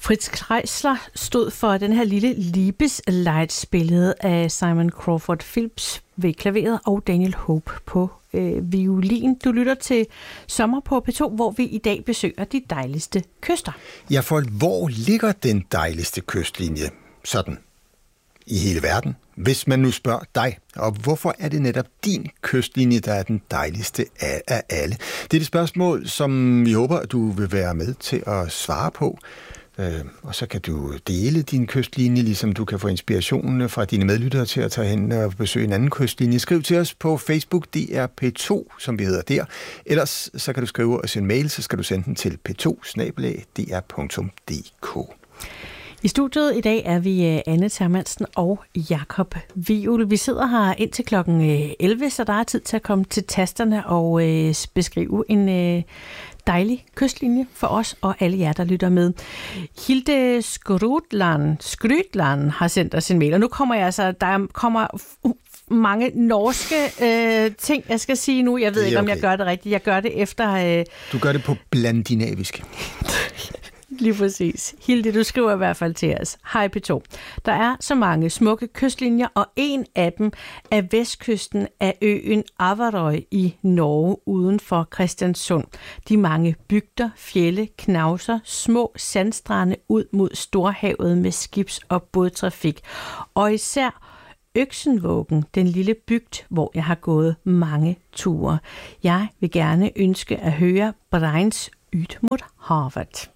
Fritz Kreisler stod for den her lille Liebesleid spillet af Simon Crawford Phillips ved klaveret og Daniel Hope på violin. Du lytter til Sommer på P2, hvor vi i dag besøger de dejligste kyster. Ja, for hvor ligger den dejligste kystlinje sådan i hele verden? Hvis man nu spørger dig, og hvorfor er det netop din kystlinje, der er den dejligste af alle? Det er det spørgsmål, som vi håber, at du vil være med til at svare på. Og så kan du dele din kystlinje, ligesom du kan få inspiration fra dine medlyttere til at tage hen og besøge en anden kystlinje. Skriv til os på Facebook, DRP2, som vi hedder der. Ellers så kan du skrive os en mail, så skal du sende den til p2@dr.dk. I studiet i dag er vi Anne Termansen og Jakob Wivel. Vi sidder her indtil klokken 11, så der er tid til at komme til tasterne og beskrive en dejlig kystlinje for os og alle jer, der lytter med. Hilde Skrydland har sendt os en mail, og nu kommer der kommer mange norske ting, jeg skal sige nu. Jeg ved ikke, om jeg gør det rigtigt. Jeg gør det efter... Du gør det på blandinavisk. Lige præcis. Hilde, du skriver i hvert fald til os. Hej P2. Der er så mange smukke kystlinjer, og en af dem er vestkysten af øen Averøy i Norge uden for Kristiansund. De mange bygder, fjelde, knauser, små sandstrande ud mod Storhavet med skibs- og bådtrafik. Og især Øksenvågen, den lille bygd, hvor jeg har gået mange ture. Jeg vil gerne ønske at høre Breins Ud mod havet.